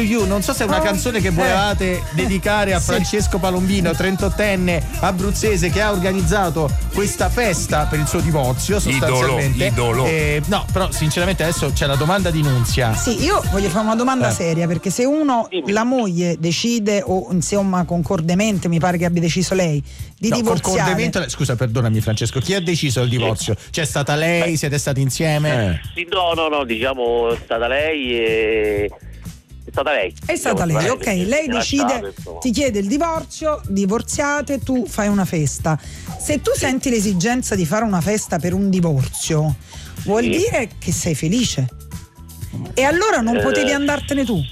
You, non so se è una canzone che volevate dedicare a Francesco Palombino, 38enne abruzzese che ha organizzato questa festa per il suo divorzio sostanzialmente. Idolo. No, però sinceramente adesso c'è la domanda di Nunzia. Sì, io voglio fare una domanda seria, perché se la moglie decide, o insomma concordemente, mi pare che abbia deciso lei, di divorziare. Scusa, perdonami Francesco, chi ha deciso il divorzio? C'è stata lei? Siete stati insieme? Sì, no, diciamo è stata lei e... È stata lei, ok. Lei decide, ti chiede il divorzio, divorziate, tu fai una festa. Se tu senti l'esigenza di fare una festa per un divorzio, vuol dire che sei felice. E allora non potevi andartene tu.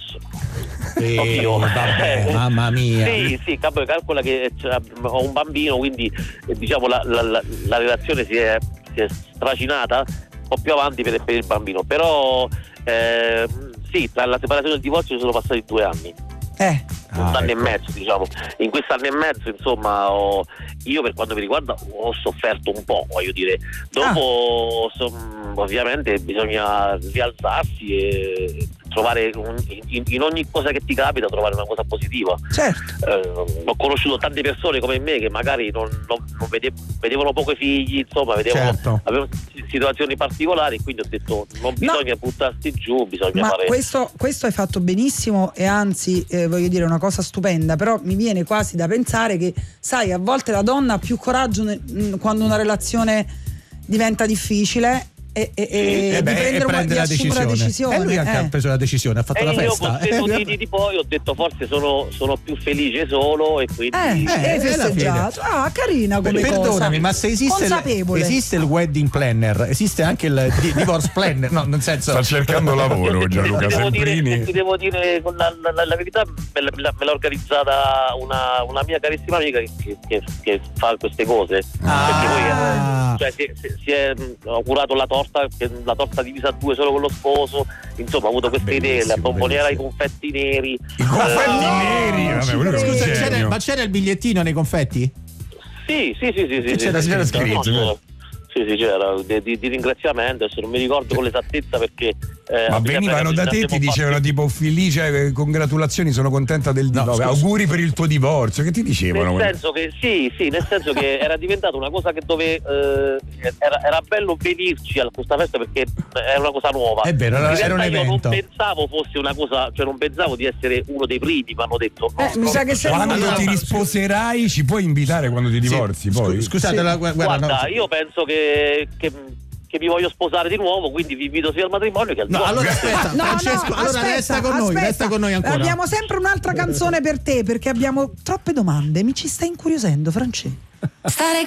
Vabbè, mamma mia. Sì, calcola che ho un bambino, quindi diciamo la relazione si è stracinata un po' più avanti per il bambino, però sì, tra la separazione e il divorzio sono passati 2 anni. Un anno e mezzo, diciamo. In quest'anno e mezzo, insomma, io per quanto mi riguarda ho sofferto un po', voglio dire. Dopo ovviamente bisogna rialzarsi e trovare in ogni cosa che ti capita trovare una cosa positiva. Certo. Ho conosciuto tante persone come me che magari non vedevano poco i figli, insomma, avevano situazioni particolari, quindi ho detto non bisogna buttarsi giù, bisogna fare. Questo hai fatto benissimo, e anzi voglio dire una cosa stupenda, però mi viene quasi da pensare che, sai, a volte la donna ha più coraggio quando una relazione diventa difficile e prende la decisione. E lui anche ha preso la decisione, ha fatto la festa. Io poi ho detto forse sono più felice solo, e quindi hai festeggiato. Carina come cosa. Perdonami, ma se esiste il wedding planner, esiste anche il divorce planner? No, nel senso, sta cercando lavoro Gianluca Semprini. Ti devo dire con la verità, me l'ha organizzata una mia carissima amica che fa queste cose, perché poi si è curato la torta divisa a 2 solo con lo sposo, insomma ha avuto queste idee, la bomboniera, i confetti neri. I confetti neri? Scusa, ma c'era il bigliettino nei confetti? Sì. C'era scritto. Sì, c'era di ringraziamento, adesso non mi ricordo con l'esattezza perché ma venivano da te, ti dicevano tipo felice, congratulazioni, sono contenta del divorzio, auguri per il tuo divorzio, che ti dicevano? Nel senso che nel senso che era diventata una cosa che dove era bello venirci a questa festa perché era una cosa nuova. È vero, era un evento. Io non pensavo fosse una cosa, cioè non pensavo di essere uno dei primi, mi hanno detto mi sa che quando ti risposerai ci puoi invitare quando ti divorzi. Poi scusate, guarda, io penso che mi voglio sposare di nuovo, quindi vi invito sia al matrimonio che al divorzio. Allora aspetta, Francesco, resta con noi ancora. Abbiamo sempre un'altra canzone per te, perché abbiamo troppe domande, mi ci stai incuriosendo, Francesco. Stare